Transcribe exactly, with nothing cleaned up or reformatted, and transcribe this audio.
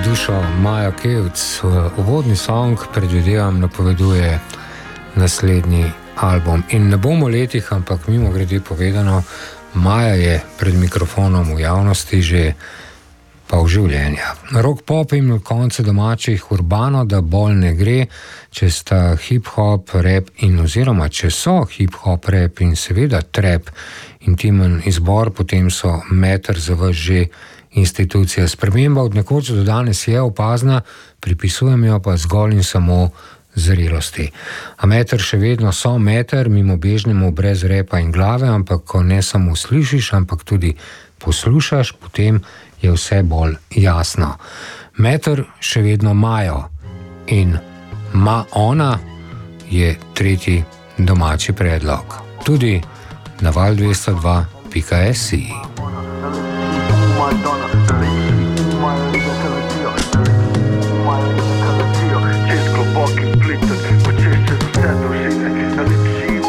dušo Maja Kevc. Uvodni song, predvidevam, napoveduje naslednji album. In ne bomo letih, ampak mimo grede povedano, Maja je pred mikrofonom v javnosti že pol življenja. Rock pop in na koncu domačih urbano, da bolj ne gre, če sta hip-hop, rap in oziroma če so hip-hop, rap in seveda trap intimen izbor, potem so Meter za vas že institucija. Sprememba od nekoč do danes je opazna, pripisujem jo pa zgolj in samo zrelosti. A Meter še vedno so Meter, mimo bežnemu brez repa in glave, ampak ko ne samo slišiš, ampak tudi poslušaš, potem je vse bolj jasno. Meter še vedno imajo in ma ona je tretji domači predlog. Tudi na val dvesto dva pika si.